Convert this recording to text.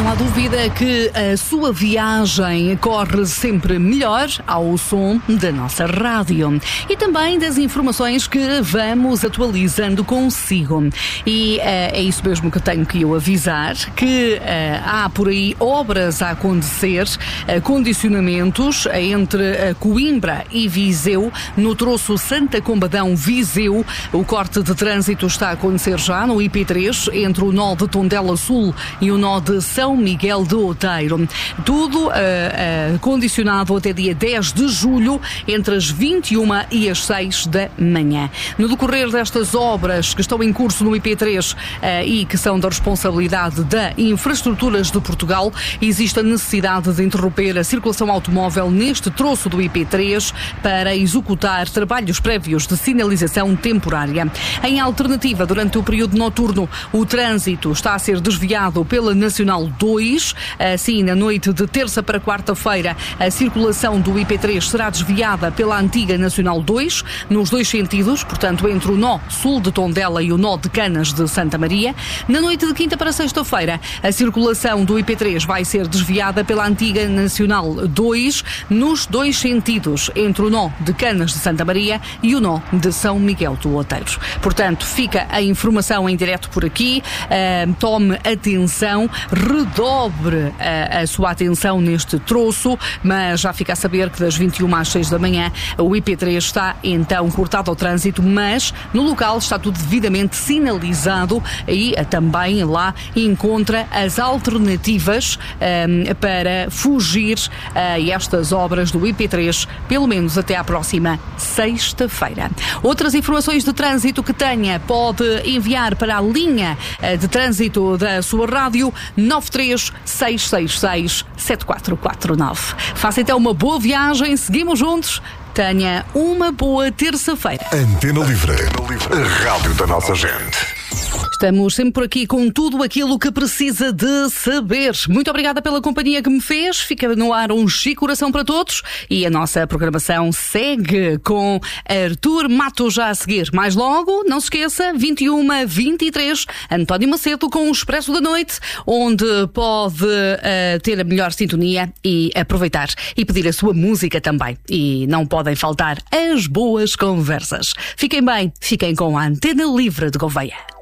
há dúvida que a sua viagem corre sempre melhor ao som da nossa rádio e também das informações que vamos atualizando consigo. E é isso mesmo que tenho que eu avisar, que há por aí obras a acontecer, condicionamentos entre Coimbra e Viseu, no troço Santa Combadão-Viseu. O corte de trânsito está a acontecer já no IP3, entre o nó de Tondela Sul e o nó de São Miguel de Outeiro. Tudo condicionado até dia 10 de julho, entre as 21 e as 6 da manhã. No decorrer destas obras que estão em curso no IP3 e que são da responsabilidade da Infraestruturas de Portugal, existe a necessidade de interromper a circulação automóvel neste troço do IP3 para executar trabalhos prévios de sinalização temporária. Em alternativa, durante o período noturno, o trânsito está a ser desviado pela Nacional 2. Assim, na noite de terça para quarta-feira, a circulação do IP3 será desviada pela antiga Nacional 2, nos dois sentidos, portanto, entre o nó sul de Tondela e o nó de Canas de Santa Maria. Na noite de quinta para sexta-feira, a circulação do IP3 vai ser desviada pela antiga Nacional 2, nos dois sentidos, entre o nó de Canas de Santa Maria e o nó de São Miguel do Outeiro. Portanto, fica a informação em direto por aqui. Tome atenção, redobre a sua atenção neste troço, mas já fica a saber que das 21 às 6 da manhã o IP3 está então cortado ao trânsito, mas no local está tudo devidamente sinalizado e também lá encontra as alternativas para fugir a estas obras do IP3, pelo menos até à próxima sexta-feira. Outras informações de trânsito que tenha, pode enviar para a linha de trânsito da sua rádio 936667449. Faça então uma boa viagem, seguimos juntos. Tenha uma boa terça-feira. Antena Livre, a rádio da nossa gente. Estamos sempre por aqui com tudo aquilo que precisa de saber. Muito obrigada pela companhia que me fez. Fica no ar um chique coração para todos. E a nossa programação segue com Arthur Matos já a seguir. Mais logo, não se esqueça, 21h23, António Macedo com o Expresso da Noite, onde pode ter a melhor sintonia e aproveitar e pedir a sua música também. E não podem faltar as boas conversas. Fiquem bem, fiquem com a Antena Livre de Gouveia.